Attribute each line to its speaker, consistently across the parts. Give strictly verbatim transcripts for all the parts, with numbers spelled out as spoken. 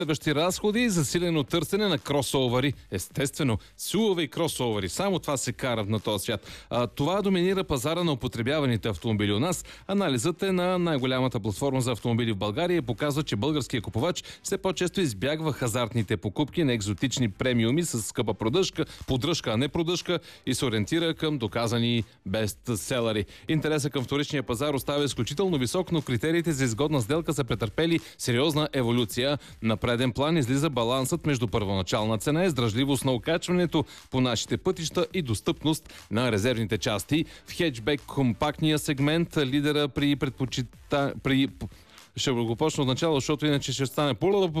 Speaker 1: Следващи разходи, засилено търсене на кросовъри. Естествено, силови кросовъри. Само това се кара на този свят. А, това доминира пазара на употребяваните автомобили у нас. Анализът е на най-голямата платформа за автомобили в България и показва, че българският купувач все по-често избягва хазартните покупки на екзотични премиуми с скъпа поддръжка, поддръжка, а не продъжка и се ориентира към доказани бестселери. Интересът към вторичния пазар остава изключително висок, но критериите за изгодна сделка са претърпели сериозна еволюция. На преден план излиза балансът между първоначална цена, издръжливост на окачването по нашите пътища и достъпност на резервните части. В хеджбек компактния сегмент лидера при предпочита... при Ще го почна от начало, защото иначе ще стане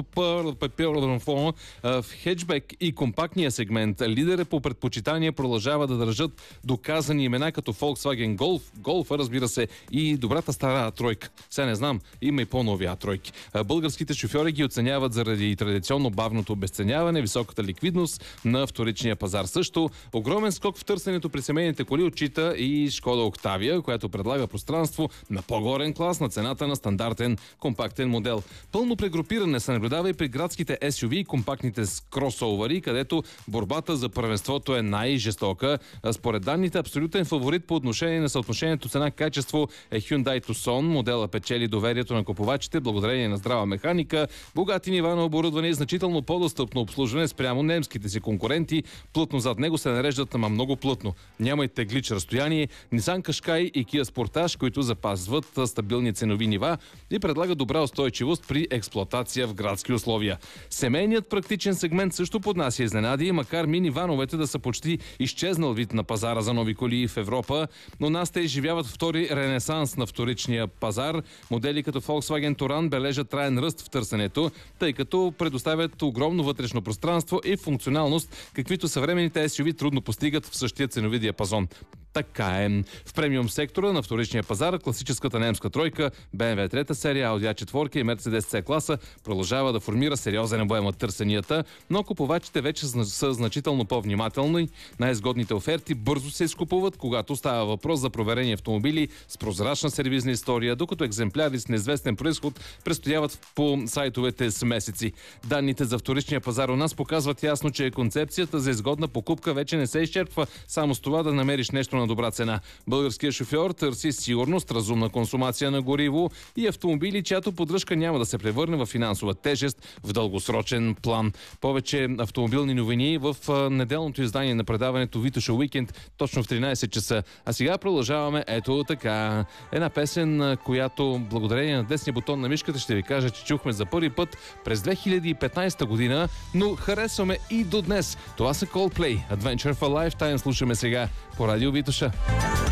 Speaker 1: в хеджбек и компактния сегмент. Лидерът по предпочитание продължава да държат доказани имена като Volkswagen Golf, Golf, разбира се, и добрата стара тройка. Сега не знам, има и по-нови тройки. Българските шофьори ги оценяват заради традиционно бавното обезценяване, високата ликвидност на вторичния пазар. Също огромен скок в търсенето при семейните коли отчита и Шкода Октавия, която предлага пространство на по-горен клас на цената на стандартен компактен модел. Пълно прегрупиране се наблюдава и при градските ес ю ви и компактните кросовъри, където борбата за първенството е най-жестока. Според данните, абсолютен фаворит по отношение на съотношението цена-качество е Hyundai Tucson. Модела печели доверието на купувачите благодарение на здрава механика, богати нива на оборудване и значително по-достъпно обслужване спрямо немските си конкуренти. Плътно зад него се нареждат, ама много плътно. Няма и теглич разстояние. Nissan Qashqai и Kia Sportage, които запазват стабилни ценови нива и предлага добра устойчивост при експлоатация в градски условия. Семейният практичен сегмент също поднася изненади, макар минивановете да са почти изчезнал вид на пазара за нови коли в Европа, но нас те изживяват втори ренесанс на вторичния пазар. Модели като Volkswagen Touran бележат траен ръст в търсенето, тъй като предоставят огромно вътрешно пространство и функционалност, каквито съвременните ес ю ви трудно постигат в същия ценови диапазон. Така е. В премиум сектора на вторичния пазар класическата немска тройка, Бе Ем Ве трета серия, Ауди А четири и Мерцедес С класа продължава да формира сериозен обем от търсенията, но купувачите вече са значително по-внимателни. Най-изгодните оферти бързо се изкупуват, когато става въпрос за проверени автомобили с прозрачна сервизна история, докато екземпляри с неизвестен произход престояват по сайтовете с месеци. Данните за вторичния пазар у нас показват ясно, че концепцията за изгодна покупка вече не се изчерпва само с това да намериш нещо на добра цена. Българският шофьор търси сигурност, разумна консумация на гориво и автомобили, чиято поддръжка няма да се превърне в финансова тежест в дългосрочен план. Повече автомобилни новини в неделното издание на предаването Витоша Уикенд точно в тринайсет часа. А сега продължаваме ето така. Една песен, която благодарение на десния бутон на мишката ще ви кажа, че чухме за първи път през две хиляди и петнайсета година, но харесваме и до днес. Това са Coldplay. Adventure for Lifetime слушаме сега по Радио Витоша.